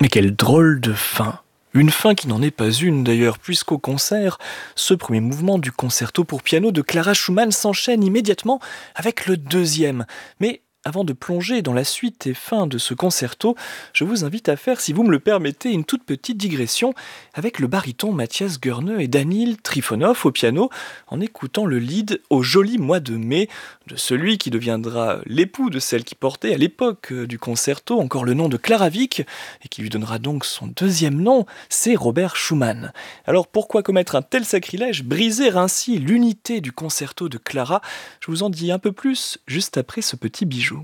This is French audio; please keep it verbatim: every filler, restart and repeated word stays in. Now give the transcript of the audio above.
Mais quelle drôle de fin! Une fin qui n'en est pas une d'ailleurs, puisqu'au concert, ce premier mouvement du concerto pour piano de Clara Schumann s'enchaîne immédiatement avec le deuxième. Mais avant de plonger dans la suite et fin de ce concerto, je vous invite à faire, si vous me le permettez, une toute petite digression avec le baryton Mathias Goerne et Danil Trifonov au piano, en écoutant le lead Au joli mois de mai de celui qui deviendra l'époux de celle qui portait à l'époque du concerto encore le nom de Clara Wieck et qui lui donnera donc son deuxième nom, c'est Robert Schumann. Alors pourquoi commettre un tel sacrilège, briser ainsi l'unité du concerto de Clara? Je vous en dis un peu plus juste après ce petit bijou.